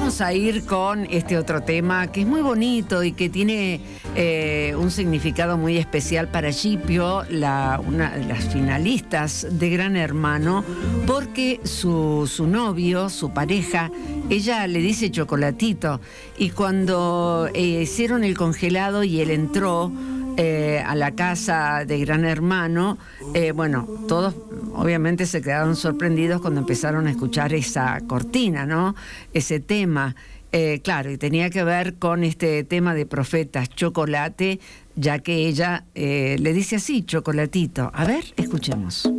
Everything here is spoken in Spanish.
vamos a ir con este otro tema que es muy bonito y que tiene un significado muy especial para Gipio, una de las finalistas de Gran Hermano, porque su novio, su pareja, ella le dice Chocolatito, y cuando hicieron el congelado y él entró a la casa de Gran Hermano, bueno, todos obviamente se quedaron sorprendidos cuando empezaron a escuchar esa cortina, ¿no? Ese tema, claro, y tenía que ver con este tema de Profetas, Chocolate, ya que ella le dice así, Chocolatito. A ver, escuchemos.